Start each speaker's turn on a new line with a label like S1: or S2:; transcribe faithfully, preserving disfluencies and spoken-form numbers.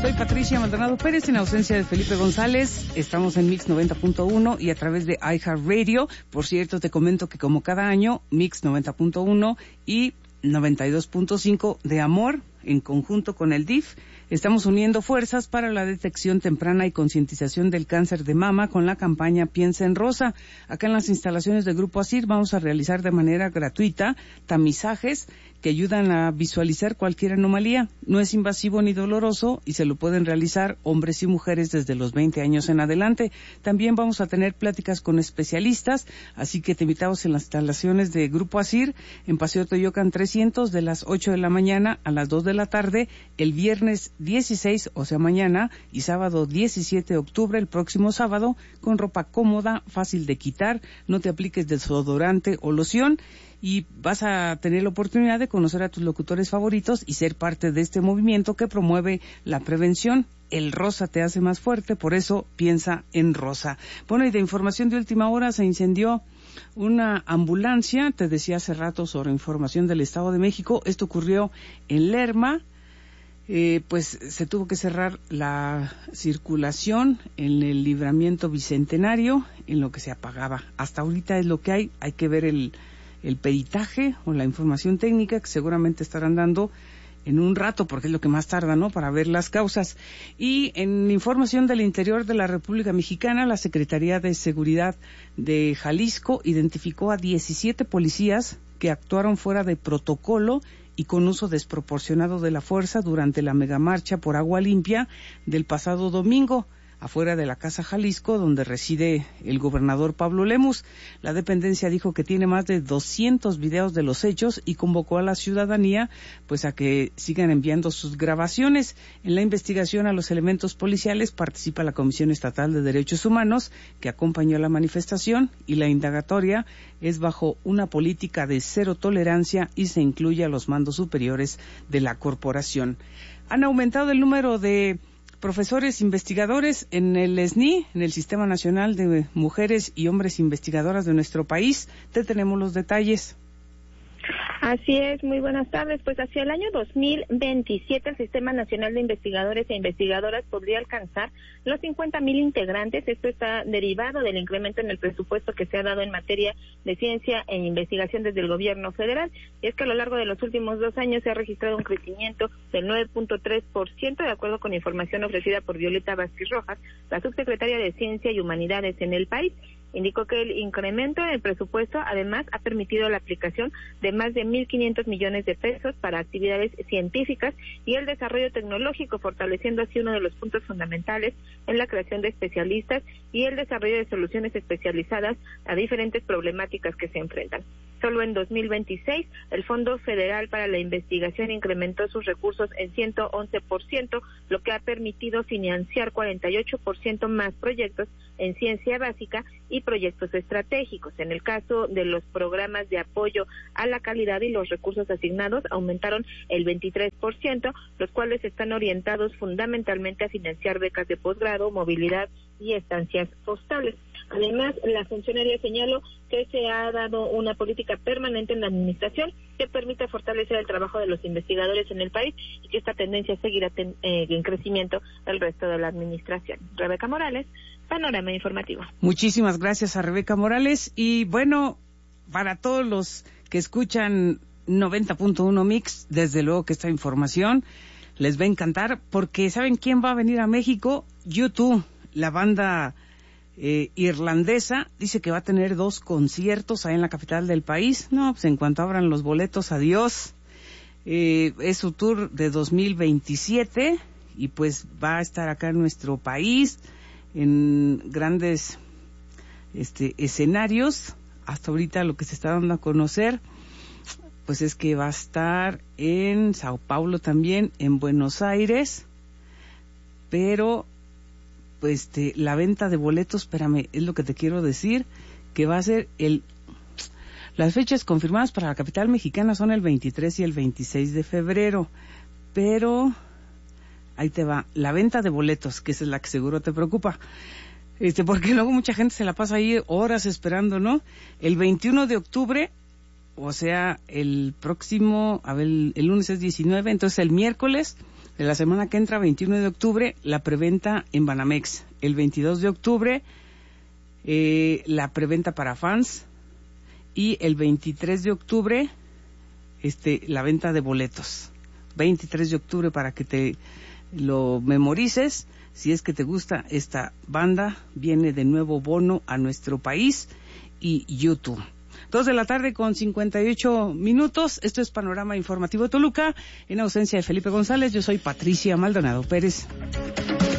S1: Soy Patricia Maldonado Pérez, en ausencia de Felipe González. Estamos en Mix noventa punto uno y a través de iHeartRadio. Por cierto, te comento que como cada año, Mix noventa punto uno y noventa y dos punto cinco de Amor, en conjunto con el D I F, estamos uniendo fuerzas para la detección temprana y concientización del cáncer de mama con la campaña Piensa en Rosa. Acá en las instalaciones del Grupo ASIR vamos a realizar de manera gratuita tamizajes que ayudan a visualizar cualquier anomalía. No es invasivo ni doloroso y se lo pueden realizar hombres y mujeres desde los veinte años en adelante. También vamos a tener pláticas con especialistas, así que te invitamos en las instalaciones de Grupo ASIR en Paseo Toyocan trescientos de las ocho de la mañana a las dos de la tarde, el viernes dieciséis, o sea mañana, y sábado diecisiete de octubre, el próximo sábado, con ropa cómoda, fácil de quitar, no te apliques desodorante o loción, y vas a tener la oportunidad de conocer a tus locutores favoritos y ser parte de este movimiento que promueve la prevención. El rosa te hace más fuerte, por eso piensa en rosa. Bueno, y de información de última hora, se incendió una ambulancia, te decía hace rato sobre información del Estado de México. Esto ocurrió en Lerma. Eh, pues se tuvo que cerrar la circulación en el libramiento bicentenario, en lo que se apagaba. Hasta ahorita es lo que hay, hay que ver el, el peritaje o la información técnica que seguramente estarán dando en un rato, porque es lo que más tarda, ¿no?, para ver las causas. Y en información del interior de la República Mexicana, la Secretaría de Seguridad de Jalisco identificó a diecisiete policías que actuaron fuera de protocolo y con uso desproporcionado de la fuerza durante la megamarcha por agua limpia del pasado domingo, afuera de la Casa Jalisco, donde reside el gobernador Pablo Lemus. La dependencia dijo que tiene más de doscientos videos de los hechos y convocó a la ciudadanía pues a que sigan enviando sus grabaciones. En la investigación a los elementos policiales participa la Comisión Estatal de Derechos Humanos, que acompañó la manifestación, y la indagatoria es bajo una política de cero tolerancia y se incluye a los mandos superiores de la corporación. Han aumentado el número de profesores investigadores en el S N I, en el Sistema Nacional de Mujeres y Hombres Investigadoras de nuestro país. Te tenemos los detalles.
S2: Así es, muy buenas tardes. Pues hacia el año dos mil veintisiete el Sistema Nacional de Investigadores e Investigadoras podría alcanzar los cincuenta mil integrantes. Esto está derivado del incremento en el presupuesto que se ha dado en materia de ciencia e investigación desde el gobierno federal. Y es que a lo largo de los últimos dos años se ha registrado un crecimiento del nueve punto tres por ciento, de acuerdo con información ofrecida por Violeta Vázquez Rojas, la subsecretaria de Ciencia y Humanidades en el país. Indicó que el incremento en el presupuesto además ha permitido la aplicación de más de mil quinientos millones de pesos para actividades científicas y el desarrollo tecnológico, fortaleciendo así uno de los puntos fundamentales en la creación de especialistas y el desarrollo de soluciones especializadas a diferentes problemáticas que se enfrentan. Solo en dos mil veintiséis, el Fondo Federal para la Investigación incrementó sus recursos en ciento once por ciento, lo que ha permitido financiar cuarenta y ocho por ciento más proyectos en ciencia básica y proyectos estratégicos. En el caso de los programas de apoyo a la calidad y los recursos asignados aumentaron el veintitrés por ciento, los cuales están orientados fundamentalmente a financiar becas de posgrado, movilidad y estancias postales. Además, la funcionaria señaló que se ha dado una política permanente en la administración que permite fortalecer el trabajo de los investigadores en el país y que esta tendencia seguirá ten, eh, en crecimiento el resto de la administración. Rebeca Morales, Panorama Informativo.
S1: Muchísimas gracias a Rebeca Morales. Y bueno, para todos los que escuchan noventa punto uno Mix, desde luego que esta información les va a encantar, porque ¿saben quién va a venir a México? U dos, la banda Eh, irlandesa, dice que va a tener dos conciertos ahí en la capital del país. No, pues en cuanto abran los boletos, adiós. Eh, es su tour de dos mil veintisiete y pues va a estar acá en nuestro país en grandes este, escenarios. Hasta ahorita lo que se está dando a conocer pues es que va a estar en Sao Paulo también, en Buenos Aires, pero pues este, la venta de boletos, espérame, es lo que te quiero decir, que va a ser el... Las fechas confirmadas para la capital mexicana son el veintitrés y el veintiséis de febrero, pero ahí te va, la venta de boletos, que esa es la que seguro te preocupa, este, porque luego mucha gente se la pasa ahí horas esperando, ¿no? El veintiuno de octubre, o sea, el próximo, a ver, el, el lunes es diecinueve, entonces el miércoles De la semana que entra, veintiuno de octubre, la preventa en Banamex. El veintidós de octubre, eh, la preventa para fans. Y el veintitrés de octubre, este, la venta de boletos. veintitrés de octubre para que te lo memorices. Si es que te gusta esta banda, viene de nuevo Bono a nuestro país y YouTube. Dos de la tarde con cincuenta y ocho minutos. Esto es Panorama Informativo Toluca. En ausencia de Felipe González, yo soy Patricia Maldonado Pérez.